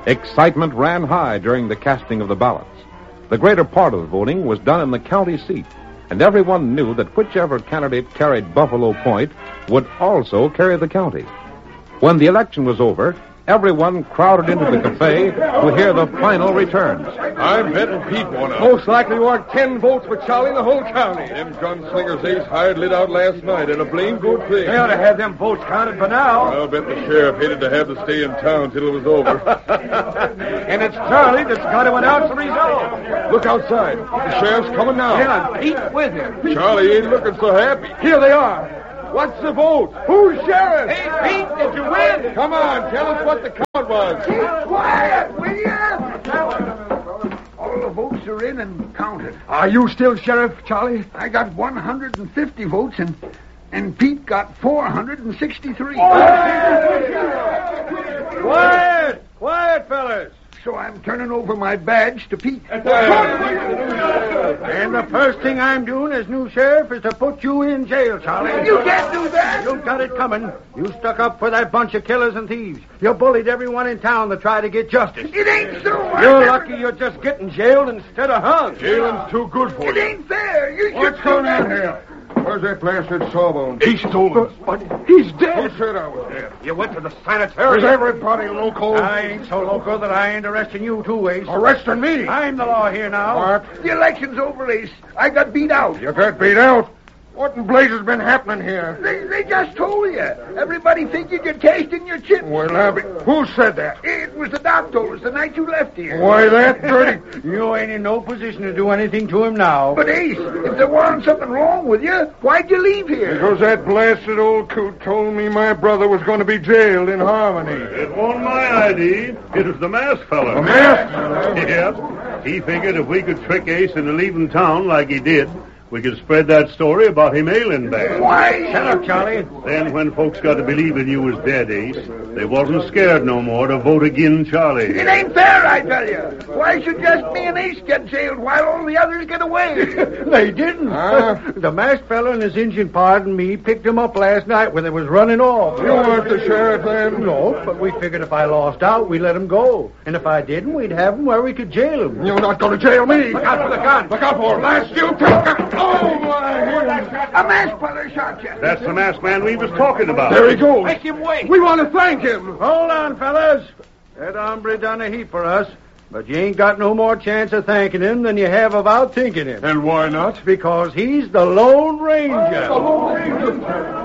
Excitement ran high during the casting of the ballots. The greater part of the voting was done in the county seat, and everyone knew that whichever candidate carried Buffalo Point would also carry the county. When the election was over, everyone crowded into the cafe to hear the final returns. I'm betting Pete won out. Most likely want 10 votes for Charlie in the whole county. Them gunslingers Ace hired lit out last night, and a blame good thing. They ought to have them votes counted by now. I'll bet the sheriff hated to have to stay in town till it was over. And it's Charlie that's got to announce the result. Look outside. The sheriff's coming now. Yeah, and Pete with him. Charlie ain't looking so happy. Here they are. What's the vote? Who's sheriff? Hey, Pete, did you win? Come on, tell us what the count was. Keep quiet, will you? All the votes are in and counted. Are you still sheriff, Charlie? I got 150 votes, and Pete got 463. Quiet! Quiet, fellas. So I'm turning over my badge to Pete. And the first thing I'm doing as new sheriff is to put you in jail, Charlie. You can't do that. You got it coming. You stuck up for that bunch of killers and thieves. You bullied everyone in town to try to get justice. It ain't so. You're lucky you're just getting jailed instead of hung. Jailing's too good for It you. ain't fair. You should What's going on here? Where's that blasted sawbone? He stole it. But he's dead. Who said I was dead? You went to the Is sanitarium. everybody local? I ain't so local that I ain't arresting you two ways. Arresting me? I'm the law here now. What? The election's over, Ace. I got beat out. You got beat out? What in blazes been happening here? They just told you. Everybody figured you cashed in your chip. Well, Abby, who said that? It was the doc told us the night you left here. Why, that dirty... You ain't in no position to do anything to him now. But Ace, if there wasn't something wrong with you, why'd you leave here? Because that blasted old coot told me my brother was going to be jailed in Harmony. It wasn't my idea. It was the masked fella. The masked? Yes. He figured if we could trick Ace into leaving town like he did, we could spread that story about him ailing bad. Why? Shut up, Charlie. Then when folks got to believing you was dead, Ace, they wasn't scared no more to vote agin Charlie. It ain't fair, I tell you. Why should just me and Ace get jailed while all the others get away? They didn't. The masked fella and his Indian pard and me picked him up last night when they was running off. You weren't the sheriff then? No, but we figured if I lost out, we'd let him go. And if I didn't, we'd have him where we could jail him. You're not going to jail me. Look out for the gun. Look out for him. Last you take... Oh, my... A masked fella shot you. That's the masked man we was talking about. There he goes. Make him wait. We want to thank him. Hold on, fellas. That hombre done a heap for us, but you ain't got no more chance of thanking him than you have of outthinking him. And why not? Because he's the Lone Ranger.